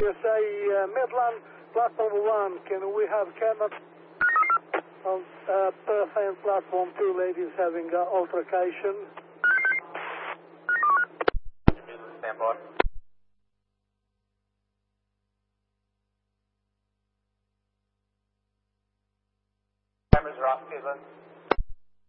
USA Midland, platform 1, can we have Canon on Perth and platform 2, ladies having altercation? Stand by. Cameras are off, Caitlin.